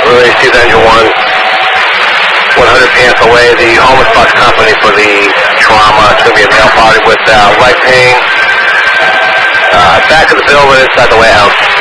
Relay Steve Engine 1, 100 PF away, the Homeless Bus Company for the trauma. It's going to be a male party with leg pain. Back of the building inside the warehouse.